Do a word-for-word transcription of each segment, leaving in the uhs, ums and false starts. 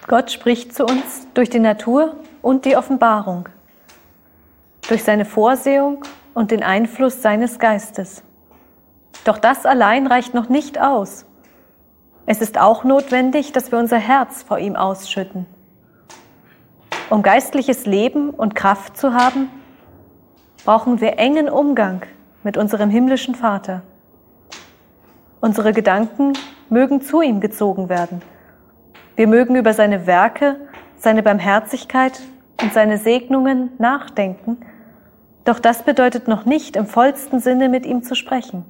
Gott spricht zu uns durch die Natur und die Offenbarung, durch seine Vorsehung und den Einfluss seines Geistes. Doch das allein reicht noch nicht aus. Es ist auch notwendig, dass wir unser Herz vor ihm ausschütten. Um geistliches Leben und Kraft zu haben, brauchen wir engen Umgang mit unserem himmlischen Vater. Unsere Gedanken mögen zu ihm gezogen werden. Wir mögen über seine Werke, seine Barmherzigkeit und seine Segnungen nachdenken, doch das bedeutet noch nicht, im vollsten Sinne mit ihm zu sprechen.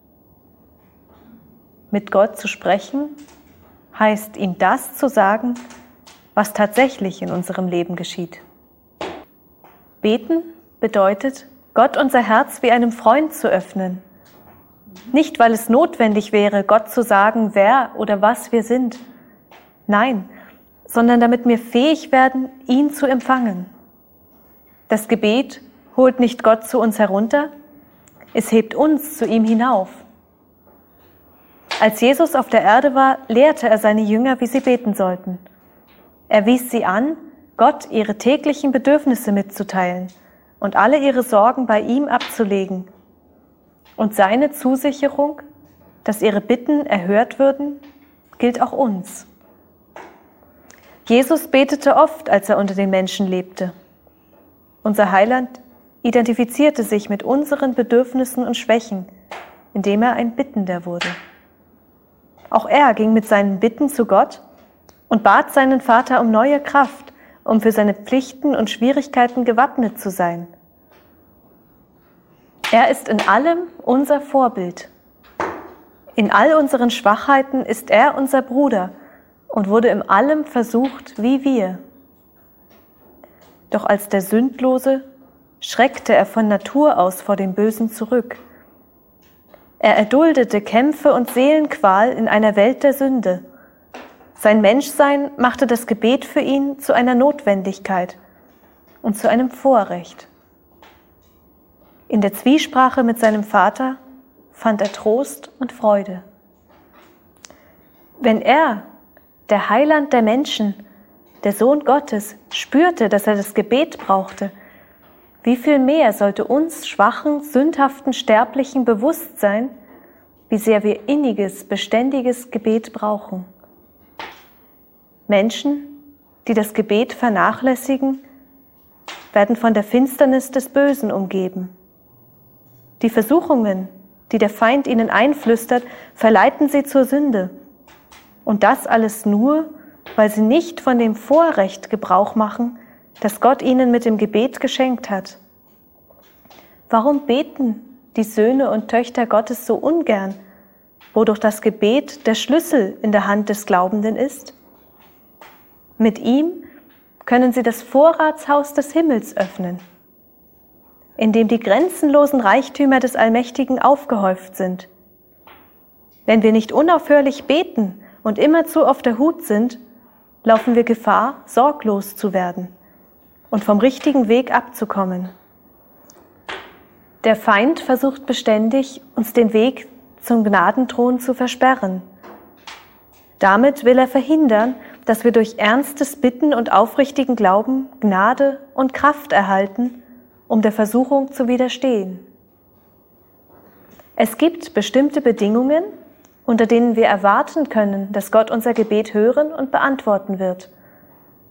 Mit Gott zu sprechen, heißt ihm das zu sagen, was tatsächlich in unserem Leben geschieht. Beten bedeutet, Gott unser Herz wie einem Freund zu öffnen. Nicht, weil es notwendig wäre, Gott zu sagen, wer oder was wir sind. Nein, sondern damit wir fähig werden, ihn zu empfangen. Das Gebet holt nicht Gott zu uns herunter, es hebt uns zu ihm hinauf. Als Jesus auf der Erde war, lehrte er seine Jünger, wie sie beten sollten. Er wies sie an, Gott ihre täglichen Bedürfnisse mitzuteilen und alle ihre Sorgen bei ihm abzulegen. Und seine Zusicherung, dass ihre Bitten erhört würden, gilt auch uns. Jesus betete oft, als er unter den Menschen lebte. Unser Heiland identifizierte sich mit unseren Bedürfnissen und Schwächen, indem er ein Bittender wurde. Auch er ging mit seinen Bitten zu Gott und bat seinen Vater um neue Kraft, um für seine Pflichten und Schwierigkeiten gewappnet zu sein. Er ist in allem unser Vorbild. In all unseren Schwachheiten ist er unser Bruder und wurde in allem versucht wie wir. Doch als der Sündlose schreckte er von Natur aus vor dem Bösen zurück. Er erduldete Kämpfe und Seelenqual in einer Welt der Sünde. Sein Menschsein machte das Gebet für ihn zu einer Notwendigkeit und zu einem Vorrecht. In der Zwiesprache mit seinem Vater fand er Trost und Freude. Wenn er, der Heiland der Menschen, der Sohn Gottes, spürte, dass er das Gebet brauchte, wie viel mehr sollte uns schwachen, sündhaften Sterblichen bewusst sein, wie sehr wir inniges, beständiges Gebet brauchen. Menschen, die das Gebet vernachlässigen, werden von der Finsternis des Bösen umgeben. Die Versuchungen, die der Feind ihnen einflüstert, verleiten sie zur Sünde. Und das alles nur, weil sie nicht von dem Vorrecht Gebrauch machen, das Gott ihnen mit dem Gebet geschenkt hat. Warum beten die Söhne und Töchter Gottes so ungern, wodurch das Gebet der Schlüssel in der Hand des Glaubenden ist? Mit ihm können sie das Vorratshaus des Himmels öffnen, in dem die grenzenlosen Reichtümer des Allmächtigen aufgehäuft sind. Wenn wir nicht unaufhörlich beten und immerzu auf der Hut sind, laufen wir Gefahr, sorglos zu werden und vom richtigen Weg abzukommen. Der Feind versucht beständig, uns den Weg zum Gnadenthron zu versperren. Damit will er verhindern, dass wir durch ernstes Bitten und aufrichtigen Glauben Gnade und Kraft erhalten, um der Versuchung zu widerstehen. Es gibt bestimmte Bedingungen, unter denen wir erwarten können, dass Gott unser Gebet hören und beantworten wird.